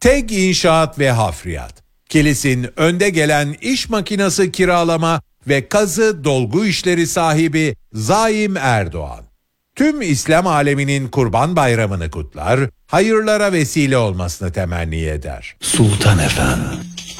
TEG İnşaat ve Hafriyat, Kilis'in önde gelen iş makinası kiralama ve kazı dolgu işleri sahibi Zaim Erdoğan. Tüm İslam aleminin Kurban Bayramı'nı kutlar, hayırlara vesile olmasını temenni eder. Sultan Efem.